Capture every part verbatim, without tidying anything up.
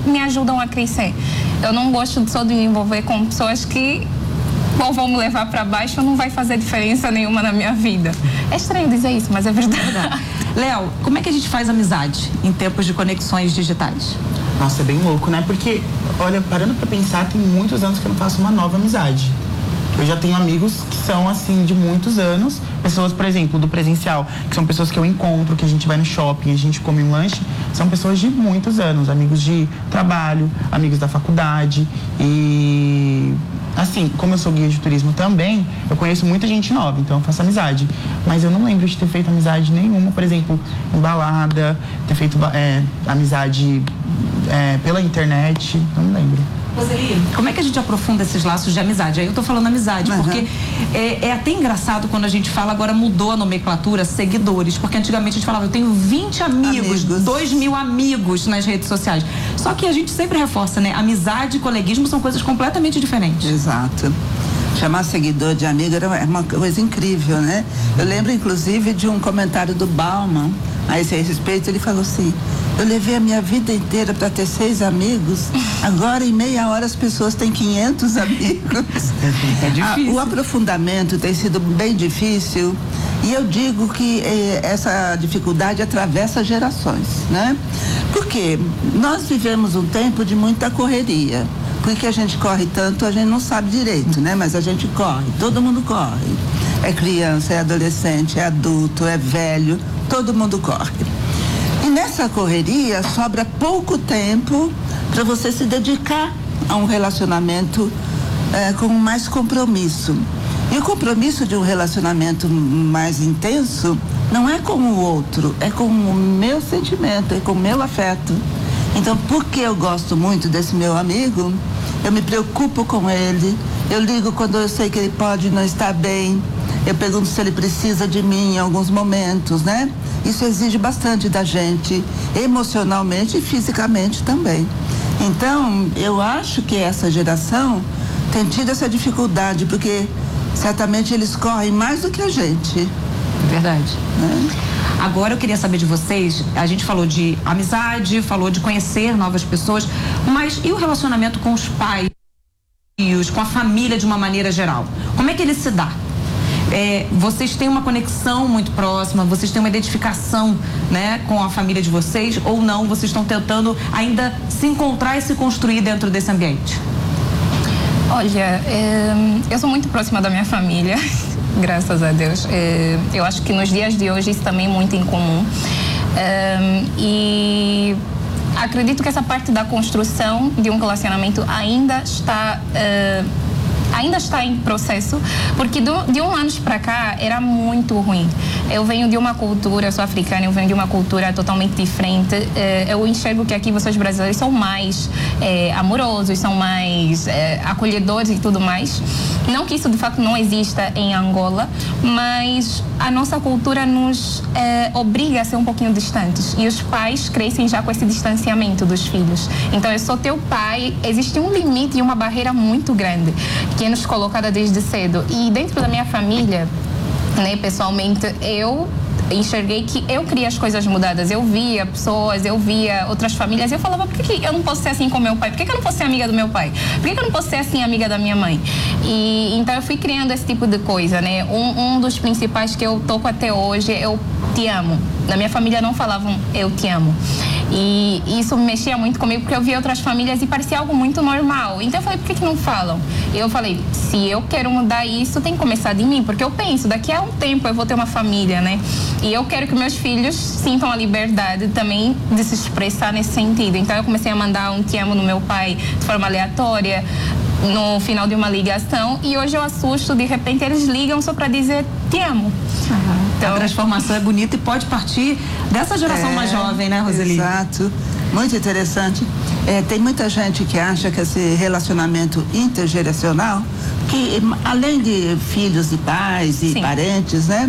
me ajudam a crescer. Eu não gosto só de me envolver com pessoas que ou vão me levar para baixo ou não vai fazer diferença nenhuma na minha vida. É estranho dizer isso, mas é verdade. Léo, como é que a gente faz amizade em tempos de conexões digitais? Nossa, é bem louco, né? Porque, olha, parando pra pensar, tem muitos anos que eu não faço uma nova amizade. Eu já tenho amigos que são, assim, de muitos anos. Pessoas, por exemplo, do presencial, que são pessoas que eu encontro, que a gente vai no shopping, a gente come um lanche. São pessoas de muitos anos, amigos de trabalho, amigos da faculdade. E, assim, como eu sou guia de turismo também, eu conheço muita gente nova, então eu faço amizade. Mas eu não lembro de ter feito amizade nenhuma, por exemplo, em balada, ter feito é, amizade é, pela internet, não lembro. Roseli, como é que a gente aprofunda esses laços de amizade? Aí eu tô falando amizade, uhum. porque é, é até engraçado quando a gente fala, agora mudou a nomenclatura, seguidores, porque antigamente a gente falava, eu tenho vinte amigos, amigos. dois mil amigos nas redes sociais. Só que a gente sempre reforça, né? Amizade e coleguismo são coisas completamente diferentes. Exato. Chamar seguidor de amigo era uma coisa incrível, né? Eu lembro, inclusive, de um comentário do Bauman a esse respeito. Ele falou assim: eu levei a minha vida inteira para ter seis amigos, agora em meia hora as pessoas têm quinhentos amigos. É difícil. Ah, o aprofundamento tem sido bem difícil e eu digo que eh, essa dificuldade atravessa gerações, né? Porque nós vivemos um tempo de muita correria. Por que a gente corre tanto, a gente não sabe direito, né? Mas a gente corre, todo mundo corre. É criança, é adolescente, é adulto, é velho, todo mundo corre. E nessa correria sobra pouco tempo para você se dedicar a um relacionamento é, com mais compromisso. E o compromisso de um relacionamento mais intenso não é com o outro, é com o meu sentimento, é com o meu afeto. Então, porque eu gosto muito desse meu amigo, eu me preocupo com ele, eu ligo quando eu sei que ele pode não estar bem, eu pergunto se ele precisa de mim em alguns momentos, né? Isso exige bastante da gente, emocionalmente e fisicamente também. Então, eu acho que essa geração tem tido essa dificuldade, porque certamente eles correm mais do que a gente. Verdade. Né? Agora eu queria saber de vocês, a gente falou de amizade, falou de conhecer novas pessoas, mas e o relacionamento com os pais, com a família de uma maneira geral? Como é que ele se dá? É, vocês têm uma conexão muito próxima, vocês têm uma identificação, né, com a família de vocês, ou não? Vocês estão tentando ainda se encontrar e se construir dentro desse ambiente? Olha, é, eu sou muito próxima da minha família. Graças a Deus. É, eu acho que nos dias de hoje isso também é muito incomum. É, e acredito que essa parte da construção de um relacionamento ainda está... É, ainda está em processo, porque do, de um ano para cá era muito ruim. Eu venho de uma cultura, eu sou africana, eu venho de uma cultura totalmente diferente. Eh, eu enxergo que aqui vocês brasileiros são mais eh, amorosos, são mais eh, acolhedores e tudo mais. Não que isso de fato não exista em Angola, mas a nossa cultura nos eh, obriga a ser um pouquinho distantes. E os pais crescem já com esse distanciamento dos filhos. Então, eu sou teu pai, existe um limite e uma barreira muito grande que é nos colocada desde cedo. E dentro da minha família, né, pessoalmente, eu enxerguei que eu queria as coisas mudadas. Eu via pessoas, eu via outras famílias, eu falava, por que, que eu não posso ser assim com meu pai? Por que, que eu não posso ser amiga do meu pai? Por que, que eu não posso ser assim amiga da minha mãe? E então eu fui criando esse tipo de coisa, né? Um, um dos principais que eu toco até hoje é eu te amo. Na minha família não falavam eu te amo. E isso mexia muito comigo, porque eu via outras famílias e parecia algo muito normal. Então eu falei, por que, que não falam? E eu falei, se eu quero mudar isso, tem que começar de mim, porque eu penso, daqui a um tempo eu vou ter uma família, né? E eu quero que meus filhos sintam a liberdade também de se expressar nesse sentido. Então eu comecei a mandar um te amo no meu pai de forma aleatória, no final de uma ligação, e hoje eu assusto, de repente eles ligam só para dizer te amo. Uhum. Então, a transformação é bonita e pode partir dessa geração é, mais jovem, né, Roseli? Exato, muito interessante. É, tem muita gente que acha que esse relacionamento intergeracional, que além de filhos e pais e Sim. parentes, né,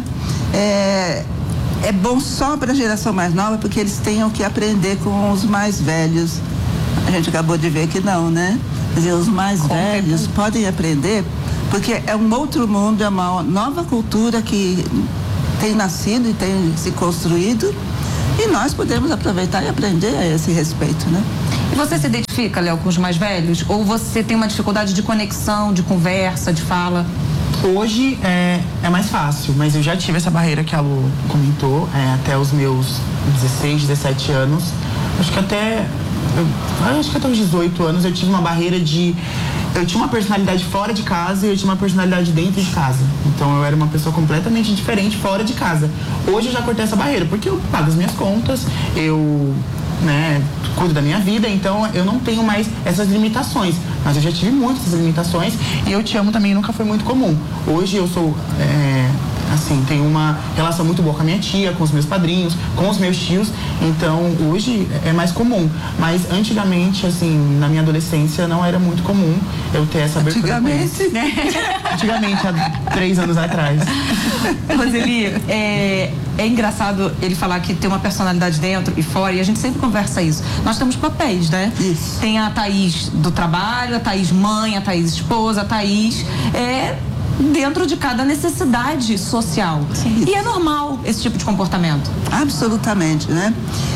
é, é bom só para a geração mais nova, porque eles tenham que aprender com os mais velhos. A gente acabou de ver que não, né? Quer dizer, os mais com velhos que... podem aprender, porque é um outro mundo, é uma nova cultura que tem nascido e tem se construído, e nós podemos aproveitar e aprender a esse respeito, né? E você se identifica, Léo, com os mais velhos? Ou você tem uma dificuldade de conexão, de conversa, de fala? Hoje é, é mais fácil, mas eu já tive essa barreira que a Lu comentou, é, até os meus dezesseis, dezessete anos. Acho que até, eu, acho que até os dezoito anos eu tive uma barreira de... Eu tinha uma personalidade fora de casa e eu tinha uma personalidade dentro de casa. Então eu era uma pessoa completamente diferente fora de casa. Hoje eu já cortei essa barreira, porque eu pago as minhas contas, eu... né, cuido da minha vida, então eu não tenho mais essas limitações, mas eu já tive muitas limitações e eu te amo também nunca foi muito comum. Hoje eu sou, é, assim, tenho uma relação muito boa com a minha tia, com os meus padrinhos, com os meus tios, então hoje é mais comum, mas antigamente, assim, na minha adolescência não era muito comum eu ter essa abertura. Antigamente, né? Antigamente, há três anos atrás. Roseli, é, é engraçado ele falar que tem uma personalidade dentro e fora, e a gente sempre conversa isso. Nós temos papéis, né? Isso. Tem a Thaís do trabalho, a Thaís mãe, a Thaís esposa, a Thaís é dentro de cada necessidade social. Sim. E é normal esse tipo de comportamento. Absolutamente, né?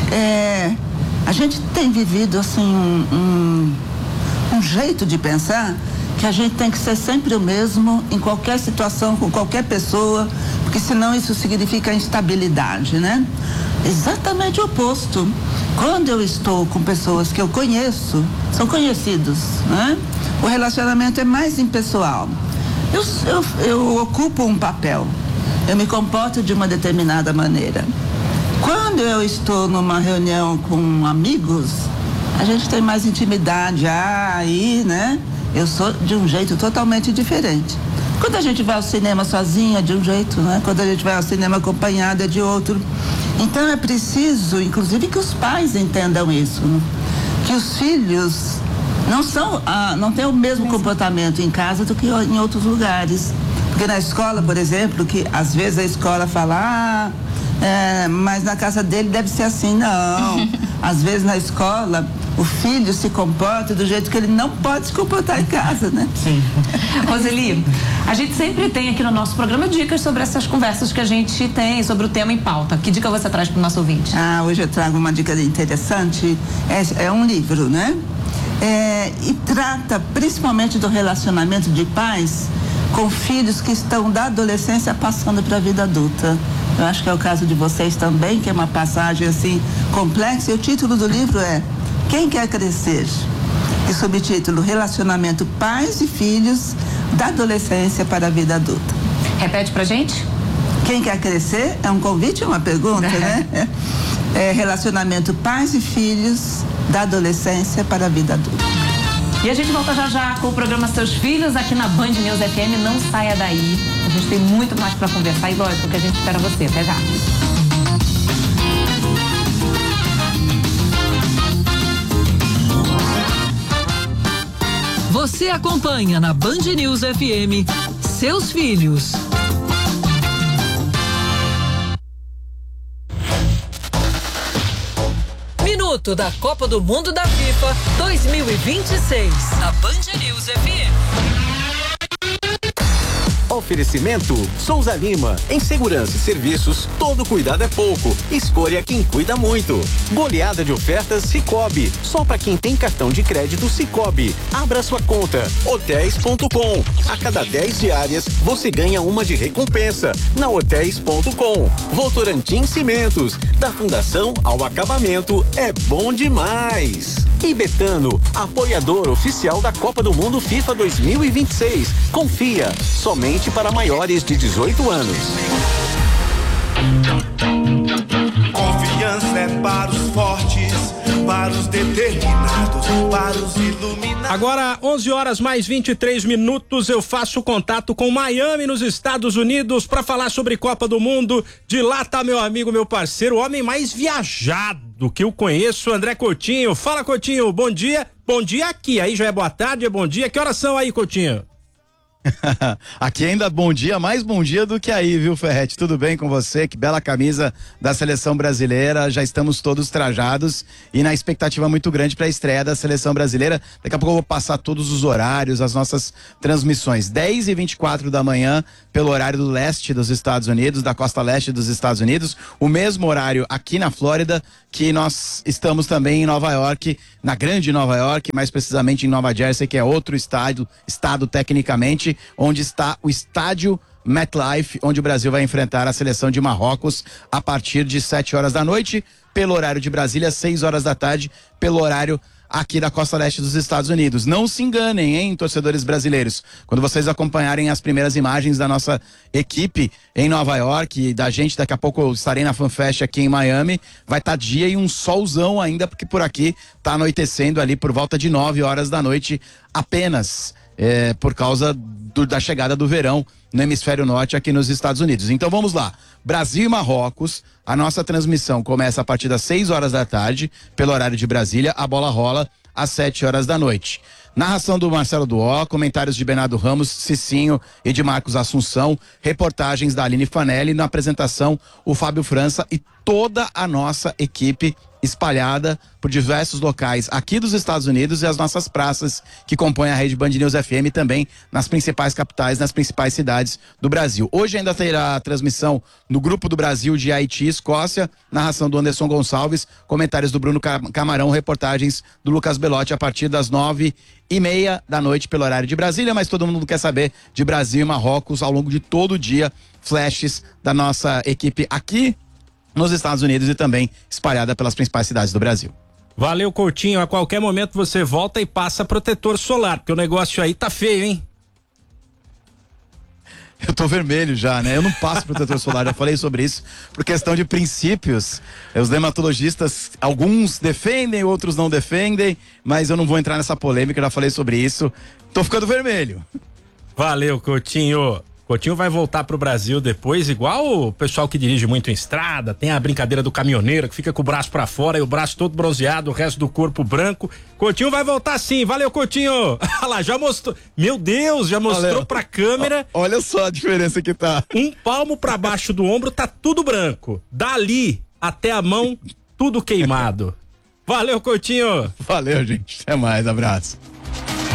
É, a gente tem vivido, assim, um, um, um jeito de pensar que a gente tem que ser sempre o mesmo em qualquer situação, com qualquer pessoa, porque senão isso significa instabilidade, né? Exatamente o oposto. Quando eu estou com pessoas que eu conheço, são conhecidos, né? O relacionamento é mais impessoal. Eu, eu, eu ocupo um papel, eu me comporto de uma determinada maneira. Quando eu estou numa reunião com amigos, a gente tem mais intimidade, ah, aí, né? Eu sou de um jeito totalmente diferente. Quando a gente vai ao cinema sozinha, é de um jeito, né? Quando a gente vai ao cinema acompanhada, é de outro. Então é preciso, inclusive, que os pais entendam isso, né? Que os filhos não são, ah, não têm o mesmo comportamento em casa do que em outros lugares. Porque na escola, por exemplo, que às vezes a escola fala, ah, é, mas na casa dele deve ser assim, não. Às vezes na escola o filho se comporta do jeito que ele não pode se comportar em casa, né? Sim. Roseli, a gente sempre tem aqui no nosso programa dicas sobre essas conversas que a gente tem sobre o tema em pauta. Que dica você traz para o nosso ouvinte? Ah, hoje eu trago uma dica interessante. É, é um livro, né? É, e trata principalmente do relacionamento de pais com filhos que estão da adolescência passando para a vida adulta. Eu acho que é o caso de vocês também, que é uma passagem assim complexa. E o título do livro é Quem Quer Crescer? E subtítulo Relacionamento Pais e Filhos da Adolescência para a Vida Adulta. Repete pra gente? Quem quer crescer? É um convite ou uma pergunta, né? É relacionamento pais e filhos da adolescência para a vida adulta. E a gente volta já já com o programa Seus Filhos aqui na Band News F M. Não saia daí. A gente tem muito mais para conversar e lógico que a gente espera você. Até já. Você acompanha na Band News F M Seus Filhos. Minuto da Copa do Mundo da FIFA dois mil e vinte e seis na Band News F M. Oferecimento Souza Lima. Em segurança e serviços, todo cuidado é pouco. Escolha quem cuida muito. Goleada de ofertas Sicoob. Só para quem tem cartão de crédito Sicoob. Abra sua conta. hotéis ponto com. A cada dez diárias, você ganha uma de recompensa. Na hotéis ponto com. Votorantim Cimentos. Da fundação ao acabamento, é bom demais. E Betano, apoiador oficial da Copa do Mundo FIFA dois mil e vinte e seis. Confia, somente para maiores de dezoito anos. Confiança é para os fortes, para os determinados, para os iluminados. Agora, onze horas mais vinte e três minutos, eu faço contato com Miami, nos Estados Unidos, para falar sobre Copa do Mundo. De lá tá meu amigo, meu parceiro, o homem mais viajado que eu conheço, André Coutinho. Fala, Coutinho, bom dia. Bom dia aqui, aí já é boa tarde, é bom dia. Que horas são aí, Coutinho? Aqui ainda bom dia, mais bom dia do que aí, viu, Ferretti? Tudo bem com você? Que bela camisa da seleção brasileira, já estamos todos trajados e na expectativa muito grande para a estreia da seleção brasileira. Daqui a pouco eu vou passar todos os horários, as nossas transmissões, dez e vinte e quatro da manhã pelo horário do leste dos Estados Unidos, da costa leste dos Estados Unidos, o mesmo horário aqui na Flórida que nós estamos também em Nova York, na grande Nova York, mais precisamente em Nova Jersey, que é outro estádio, estado tecnicamente, onde está o estádio MetLife, onde o Brasil vai enfrentar a seleção de Marrocos a partir de sete horas da noite, pelo horário de Brasília, seis horas da tarde, pelo horário aqui da costa leste dos Estados Unidos. Não se enganem, hein, torcedores brasileiros. Quando vocês acompanharem as primeiras imagens da nossa equipe em Nova York, da gente, daqui a pouco eu estarei na FanFest aqui em Miami, vai estar tá dia e um solzão ainda, porque por aqui tá anoitecendo ali por volta de nove horas da noite apenas, é, por causa do, da chegada do verão no hemisfério norte aqui nos Estados Unidos. Então vamos lá, Brasil e Marrocos, a nossa transmissão começa a partir das seis horas da tarde, pelo horário de Brasília, a bola rola às sete horas da noite. Narração do Marcelo Duó, comentários de Bernardo Ramos, Cicinho e de Marcos Assunção, reportagens da Aline Fanelli, na apresentação o Fábio França e toda a nossa equipe espalhada por diversos locais aqui dos Estados Unidos e as nossas praças que compõem a rede Band News F M também nas principais capitais, nas principais cidades do Brasil. Hoje ainda terá a transmissão no Grupo do Brasil de Haiti e Escócia, narração do Anderson Gonçalves, comentários do Bruno Camarão, reportagens do Lucas Belotti a partir das nove e meia da noite pelo horário de Brasília, mas todo mundo quer saber de Brasil e Marrocos ao longo de todo o dia, flashes da nossa equipe aqui nos Estados Unidos e também espalhada pelas principais cidades do Brasil. Valeu, Coutinho. A qualquer momento você volta e passa protetor solar, porque o negócio aí tá feio, hein? Eu tô vermelho já, né? Eu não passo protetor solar, já falei sobre isso. Por questão de princípios, os dermatologistas, alguns defendem, outros não defendem, mas eu não vou entrar nessa polêmica, já falei sobre isso. Tô ficando vermelho. Valeu, Coutinho. Coutinho vai voltar pro Brasil depois, igual o pessoal que dirige muito em estrada, tem a brincadeira do caminhoneiro que fica com o braço pra fora e o braço todo bronzeado, o resto do corpo branco. Coutinho vai voltar sim, valeu, Coutinho. Olha lá, já mostrou, meu Deus, já mostrou olha, pra câmera. Olha só a diferença que tá. Um palmo pra baixo do ombro tá tudo branco, dali até a mão, tudo queimado. Valeu, Coutinho. Valeu, gente, até mais, abraço.